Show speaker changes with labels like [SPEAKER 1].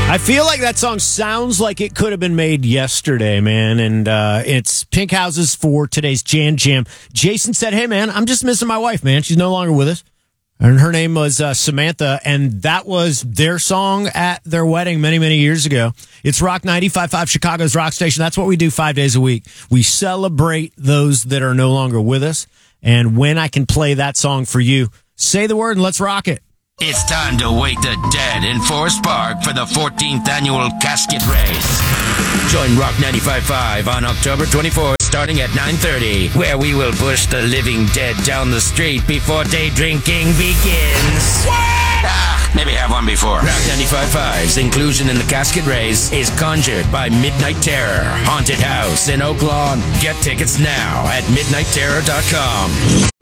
[SPEAKER 1] I feel like that song sounds like it could have been made yesterday, man. And it's Pink Houses for today's Jan Jam. Jason said, hey, man, I'm just missing my wife, man. She's no longer with us. And her name was Samantha, and that was their song at their wedding many, many years ago. It's Rock 95.5, Chicago's rock station. That's what we do 5 days a week. We celebrate those that are no longer with us. And when I can play that song for you, say the word and let's rock it.
[SPEAKER 2] It's time to wake the dead in Forest Park for the 14th annual casket race. Join Rock 95.5 on October 24th starting at 9:30, where we will push the living dead down the street before day drinking begins. Maybe have one before. Rock 95.5's inclusion in the casket race is conjured by Midnight Terror, Haunted House in Oak Lawn. Get tickets now at midnightterror.com.